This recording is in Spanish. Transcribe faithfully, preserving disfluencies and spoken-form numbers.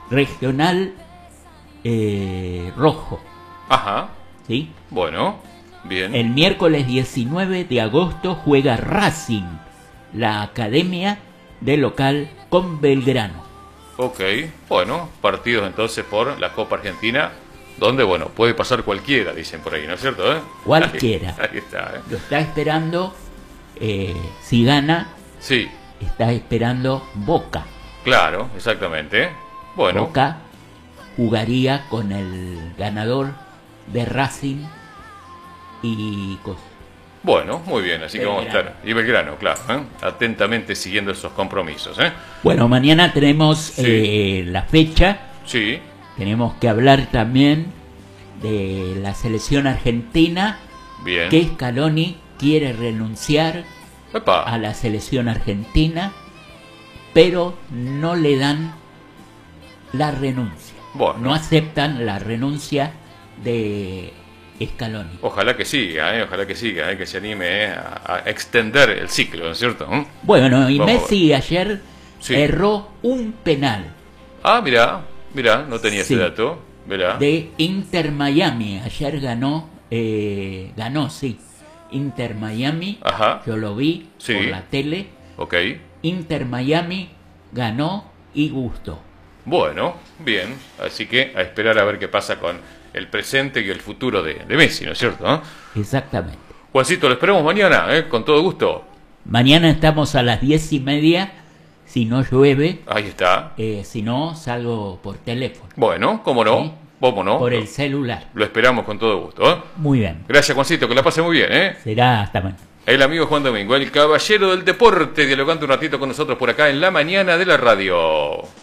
regional eh, rojo. Ajá. ¿Sí? Bueno, bien. El miércoles diecinueve de agosto juega Racing, la academia de local con Belgrano. Ok, bueno, partidos entonces por la Copa Argentina, donde, bueno, puede pasar cualquiera, dicen por ahí, ¿no es cierto? ¿Eh? Cualquiera. Ahí, ahí está. ¿eh? Lo está esperando, eh, si gana, Sí, está esperando Boca. claro, exactamente. Bueno, Boca jugaría con el ganador de Racing y cos- bueno, muy bien, así que vamos a Belgrano. estar. Y Belgrano, claro, ¿eh? Atentamente siguiendo esos compromisos, ¿eh? Bueno, mañana tenemos Sí. eh, la fecha. Sí, Tenemos que hablar también de la selección argentina, bien. que Scaloni quiere renunciar a Epa, la selección argentina, pero no le dan la renuncia. Bueno. No aceptan la renuncia de Scaloni. ojalá que siga, ¿eh? Ojalá que siga, ¿eh? Que se anime ¿eh? a, a extender el ciclo, ¿no es cierto? ¿Mm? Bueno, y Vamos a Messi ayer Sí. erró un penal Ah, mirá, mirá, no tenía Sí. ese dato, verá. de Inter Miami. Ayer ganó, eh, ganó, sí, Inter Miami. Ajá. Yo lo vi Sí. por la tele. Ok, Inter Miami ganó y gustó. bueno, bien, así que a esperar a ver qué pasa con el presente y el futuro de, de Messi, ¿no es cierto? ¿Eh? Exactamente. Juancito, lo esperamos mañana, ¿eh? Con todo gusto. Mañana estamos a las diez y media, si no llueve. Ahí está. Eh, si no, salgo por teléfono. Bueno, cómo no, ¿Sí? cómo no. Por Lo, el celular. lo esperamos con todo gusto, ¿eh? Muy bien. Gracias, Juancito, que la pase muy bien, ¿eh? Será hasta mañana. El amigo Juan Domingo, el caballero del deporte, dialogando un ratito con nosotros por acá en la mañana de la radio.